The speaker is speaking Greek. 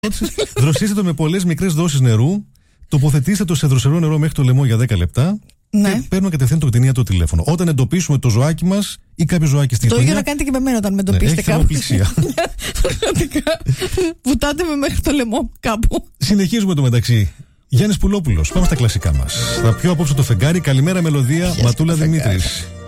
Δροσίστε το με πολλές μικρές δόσεις νερού. Τοποθετήστε το σε δροσερό νερό μέχρι το λαιμό για 10 λεπτά. Ναι. Και παίρνουμε κατευθείαν το κτηνίατρο τηλέφωνο. Όταν εντοπίσουμε το ζωάκι μας ή κάποιο ζωάκι στη γειτονιά. Το ίδιο να κάνετε και με μένα όταν με εντοπίσετε κάπου. Βουτάτε με μέχρι το λαιμό κάπου. Συνεχίζουμε το μεταξύ. Γιάννης Πουλόπουλος, πάμε στα κλασικά μας. Θα πιω απόψε το φεγγάρι. Καλημέρα μελωδία, Ματούλα Δημήτρης.